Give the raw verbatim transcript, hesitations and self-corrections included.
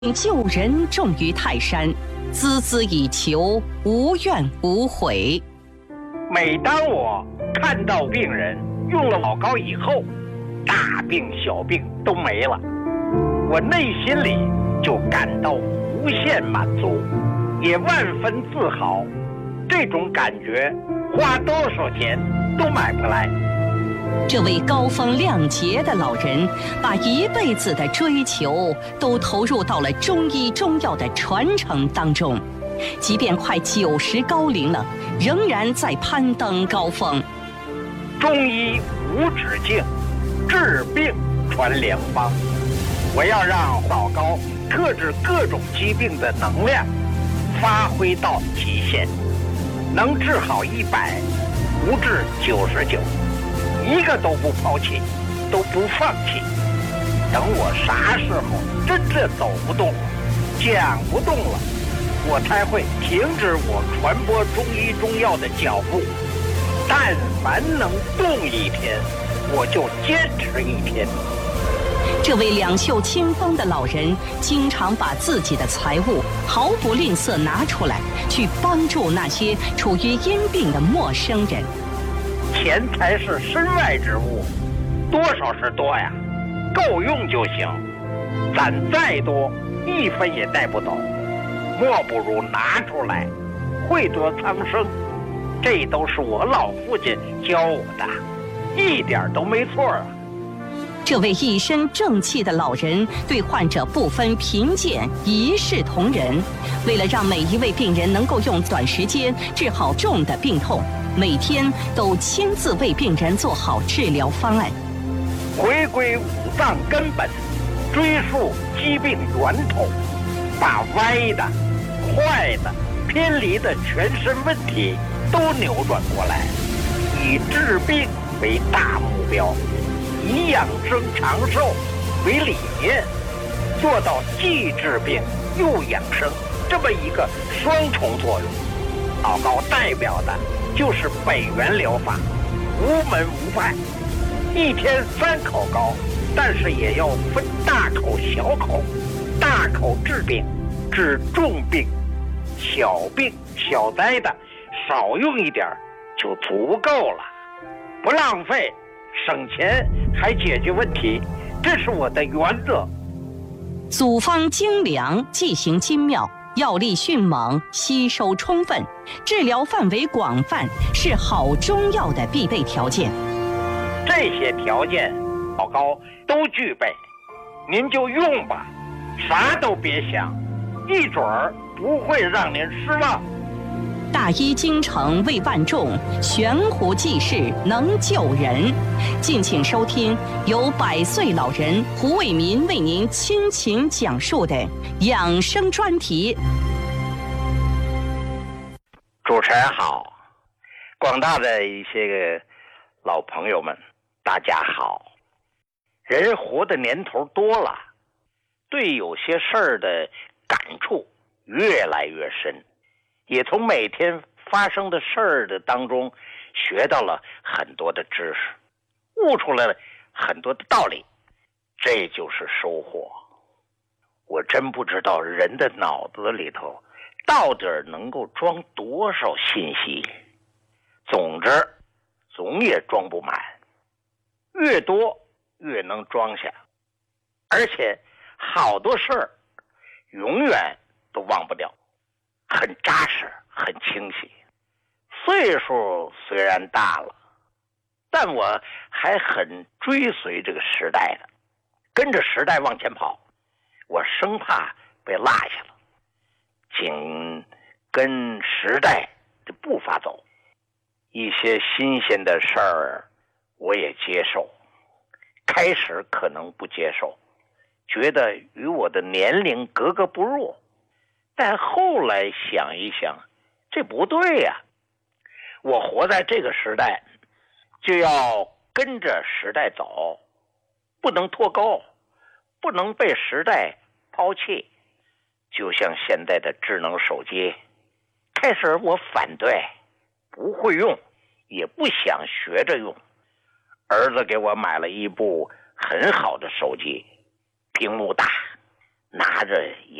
救人重于泰山，孜孜以求，无怨无悔。 每当我看到病人用了老高以后，大病小病都没了，我内心里就感到无限满足，也万分自豪。这种感觉花多少钱都买不来。 这位高风亮节的老人，把一辈子的追求都投入到了中医中药的传承当中，即便快九十高龄了，仍然在攀登高峰。 中医无止境，治病传良方。我要让老高克制各种疾病的能量发挥到极限，能治好一百，无治九十九。一个都不抛弃，都不放弃。等我啥时候真正走不动了，讲不动了，我才会停止我传播中医中药的脚步。但凡能动一天，我就坚持一天。 这位两袖清风的老人，经常把自己的财物毫不吝啬拿出来，去帮助那些处于因病的陌生人。 钱财是身外之物，多少是多呀，够用就行。攒再多，一分也带不走，莫不如拿出来，惠泽苍生。这都是我老父亲教我的，一点都没错啊。 这位一身正气的老人，对患者不分贫贱，一视同仁。为了让每一位病人能够用短时间治好重的病痛，每天都亲自为病人做好治疗方案， 回归五脏根本，追溯疾病源头，把歪的、坏的、偏离的全身问题都扭转过来，以治病为大目标，以养生长寿为理念，做到既治病又养生这么一个双重作用。老高代表的就是北元疗法，无门无派，一天三口高，但是也要分大口小口。大口治病，治重病，小病小灾的少用一点就足够了，不浪费，省钱还解决问题，这是我的原则。 组方精良，剂型精妙，药力迅猛，吸收充分，治疗范围广泛，是好中药的必备条件。 这些条件老高都具备，您就用吧，啥都别想，一准儿不会让您失望。 大医精诚为万众，悬壶济世能救人。敬请收听由百岁老人胡卫民为您倾情讲述的养生专题。 主持人好，广大的一些个老朋友们，大家好。人活的年头多了，对有些事儿的感触越来越深，也从每天发生的事儿的当中学到了很多的知识，悟出来了很多的道理，这就是收获。我真不知道人的脑子里头到底能够装多少信息，总之总也装不满，越多越能装下，而且好多事儿永远都忘不掉，很扎实，很清晰。岁数虽然大了，但我还很追随这个时代的，跟着时代往前跑，我生怕被落下了，紧跟时代的步伐走。一些新鲜的事儿我也接受，开始可能不接受，觉得与我的年龄格格不入，但后来想一想，这不对呀，我活在这个时代，就要跟着时代走，不能脱钩，不能被时代抛弃。就像现在的智能手机，开始我反对，不会用，也不想学着用。儿子给我买了一部很好的手机，屏幕大， 拿着